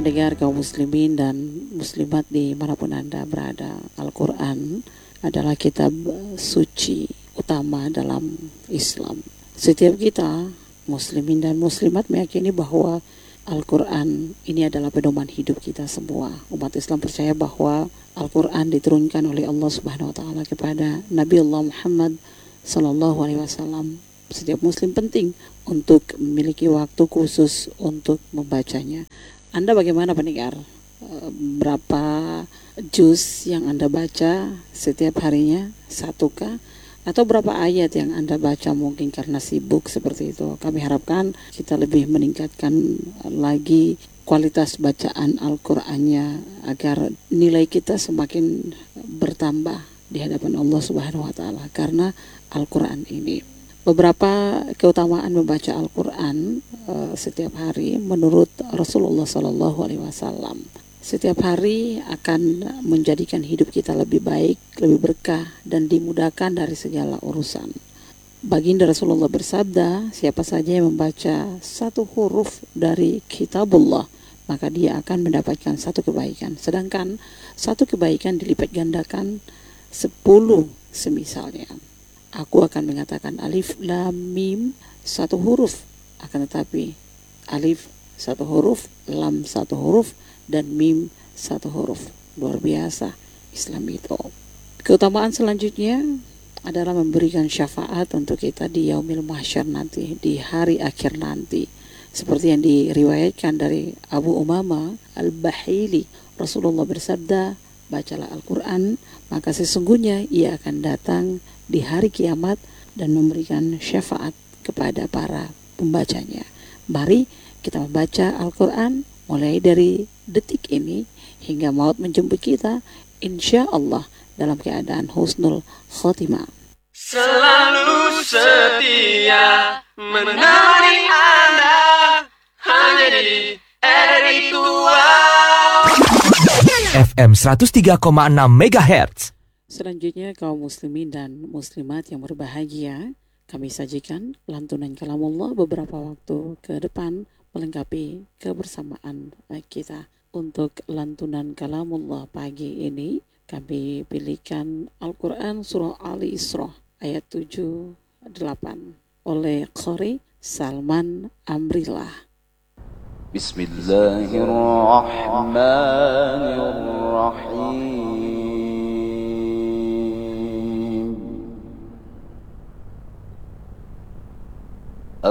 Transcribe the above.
pendengar kaum muslimin dan muslimat dimanapun Anda berada, Al-Quran adalah kitab suci utama dalam Islam. Setiap kita, muslimin dan muslimat, meyakini bahwa Al-Quran ini adalah pedoman hidup kita semua. Umat Islam percaya bahwa Al-Quran diturunkan oleh Allah Subhanahu Wa Taala kepada Nabi Allah Muhammad Sallallahu Alaihi Wasallam. Setiap muslim penting untuk memiliki waktu khusus untuk membacanya. Anda bagaimana pendengar? Berapa juz yang Anda baca setiap harinya? Satukah? Atau berapa ayat yang Anda baca mungkin karena sibuk seperti itu? Kami harapkan kita lebih meningkatkan lagi kualitas bacaan Al-Qur'annya agar nilai kita semakin bertambah di hadapan Allah Subhanahu wa taala karena Al-Qur'an ini. Beberapa keutamaan membaca Al-Quran setiap hari menurut Rasulullah Sallallahu Alaihi Wasallam. Setiap hari akan menjadikan hidup kita lebih baik, lebih berkah, dan dimudahkan dari segala urusan. Baginda Rasulullah bersabda, siapa saja yang membaca satu huruf dari kitabullah, maka dia akan mendapatkan satu kebaikan. Sedangkan satu kebaikan dilipat gandakan 10 semisalnya. Aku akan mengatakan alif, lam, mim, satu huruf. Akan tetapi alif satu huruf, lam satu huruf, dan mim satu huruf. Luar biasa Islam itu. Keutamaan selanjutnya adalah memberikan syafaat untuk kita di yaumil mahsyar nanti, di hari akhir nanti. Seperti yang diriwayatkan dari Abu Umamah Al-Bahili, Rasulullah bersabda, bacalah Al-Quran, maka sesungguhnya ia akan datang di hari kiamat dan memberikan syafaat kepada para pembacanya. Mari kita membaca Al-Quran mulai dari detik ini hingga maut menjemput kita, insya Allah dalam keadaan husnul khotimah. Selalu setia menemani Anda hanya di RRI Tua FM 103,6 MHz. Selanjutnya kaum muslimin dan muslimat yang berbahagia, kami sajikan lantunan kalamullah beberapa waktu ke depan melengkapi kebersamaan kita. Untuk lantunan kalamullah pagi ini kami pilihkan Al-Quran surah Ali Isra ayat 7-8 oleh Qari Salman Amrillah. Bismillahirrahmanirrahim.